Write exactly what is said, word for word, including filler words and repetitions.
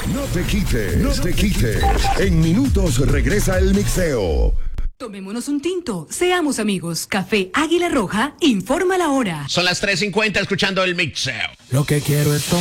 No te quites, no te quites. En minutos regresa el mixeo. Tomémonos un tinto, seamos amigos. Café Águila Roja, informa la hora. Son las tres cincuenta escuchando el mixeo. Lo que quiero es